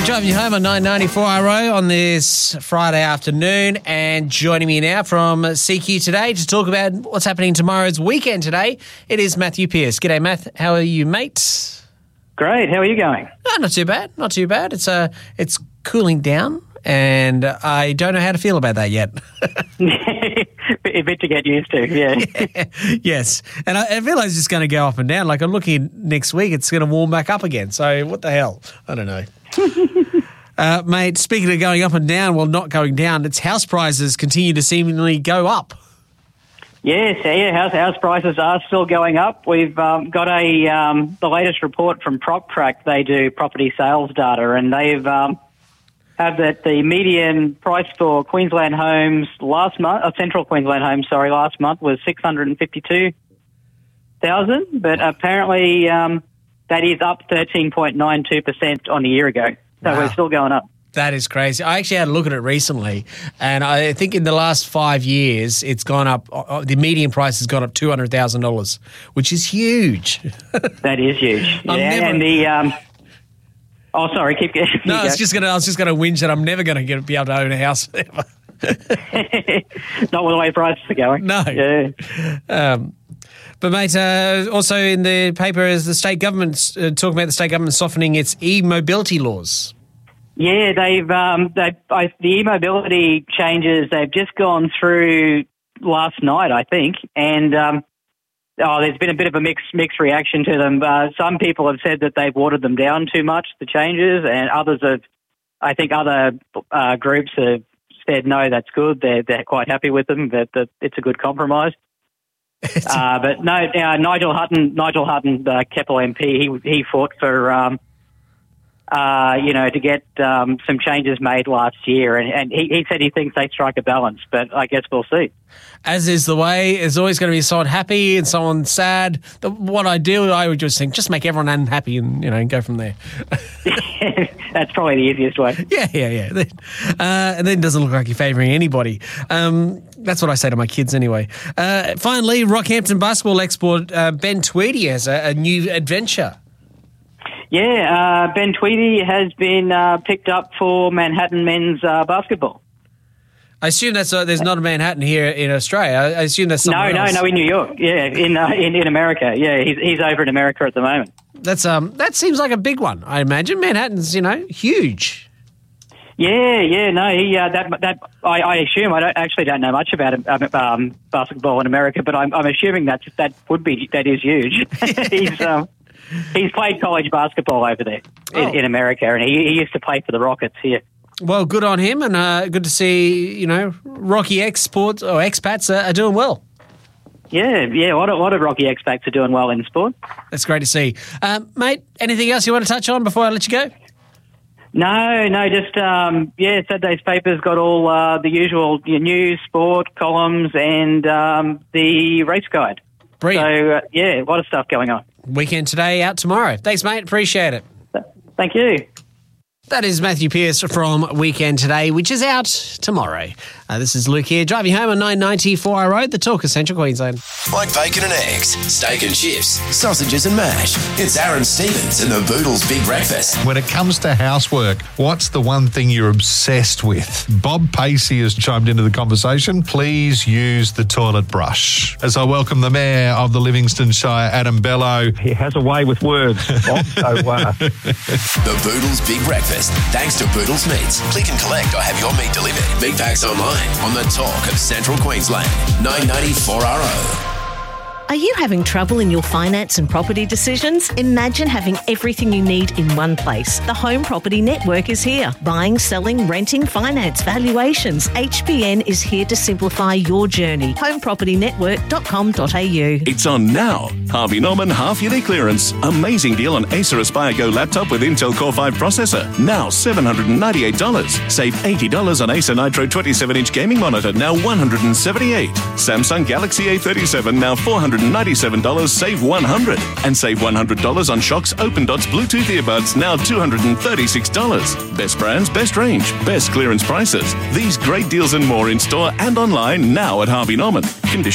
Driving you home on 994RO on this Friday afternoon, and joining me now from CQ Today to talk about what's happening tomorrow's weekend today, it is Matthew Pearce. G'day, Matt. How are you, mate? Great. How are you going? Oh, not too bad. Not too bad. It's cooling down, and I don't know how to feel about that yet. A bit to get used to, yeah. Yes. And I feel like it's just going to go up and down. Like, I'm looking next week, it's going to warm back up again. So what the hell? I don't know. Mate, speaking of going up and down, well, not going down, its house prices continue to seemingly go up. Yes, yeah, house prices are still going up. We've got the latest report from PropTrack. They do property sales data, and they've have that the median price for Queensland homes last month, Central Queensland homes, last month was $652,000, but apparently that is up 13.92% on a year ago. So Wow. We're still going up. That is crazy. I actually had a look at it recently, and I think in the last 5 years, it's gone up. The median price has gone up $200,000, which is huge. That is huge. And the oh, sorry, keep going. No, I was just gonna whinge that I'm never gonna be able to own a house ever. Not with the way prices are going. No. Yeah. But mate, also in the paper is the state government talking about the state government softening its e-mobility laws. Yeah, the e-mobility changes, they've just gone through last night, I think, and there's been a bit of a mixed reaction to them. Some people have said that they've watered them down too much, the changes, and others have, I think other groups have said, no, that's good, they're quite happy with them, that it's a good compromise. But no, Nigel Hutton, Keppel MP, he fought for, to get some changes made last year, and he said he thinks they strike a balance, but I guess we'll see. As is the way, there's always going to be someone happy and someone sad. What I do, I would just think, just make everyone unhappy and go from there. That's probably the easiest way. Yeah. And then it doesn't look like you're favouring anybody. That's what I say to my kids anyway. Finally, Rockhampton basketball export Ben Tweedy has a new adventure. Yeah, Ben Tweedy has been picked up for Manhattan men's basketball. I assume there's not a Manhattan here in Australia. I assume that's somewhere else. No, in New York. Yeah, in America. Yeah, he's over in America at the moment. That seems like a big one. I imagine Manhattan's huge. Yeah. No, I assume I don't know much about basketball in America, but I'm assuming that is huge. He's played college basketball over there in America, and he used to play for the Rockets here. Well, good on him, and good to see, Rocky expats are doing well. Yeah, a lot of Rocky expats are doing well in sport. That's great to see. Mate, anything else you want to touch on before I let you go? No, just, Saturday's paper's got all the usual news, sport, columns, and the race guide. Brilliant. So, a lot of stuff going on. Weekend today, out tomorrow. Thanks, mate. Appreciate it. Thank you. That is Matthew Pearce from Weekend Today, which is out tomorrow. This is Luke here, driving home on 994 Road, the talk of Central Queensland. Like bacon and eggs, steak and chips, sausages and mash. It's Aaron Stevens and the Boodles Big Breakfast. When it comes to housework, what's the one thing you're obsessed with? Bob Pacey has chimed into the conversation. Please use the toilet brush. As I welcome the Mayor of the Livingston Shire, Adam Bello. He has a way with words, Bob. The Boodles Big Breakfast. Thanks to Boodles Meats. Click and collect or have your meat delivered. Big packs online on the talk of Central Queensland. 994RO. Are you having trouble in your finance and property decisions? Imagine having everything you need in one place. The Home Property Network is here. Buying, selling, renting, finance, valuations. HPN is here to simplify your journey. homepropertynetwork.com.au. It's on now. Harvey Norman half-yearly clearance. Amazing deal on Acer Aspire Go laptop with Intel Core 5 processor. Now $798. Save $80 on Acer Nitro 27-inch gaming monitor. Now $178. Samsung Galaxy A37. Now $497. Save $100. And save $100 on Shox Open Dots Bluetooth earbuds. Now $236. Best brands, best range, best clearance prices. These great deals and more in store and online now at Harvey Norman. Conditions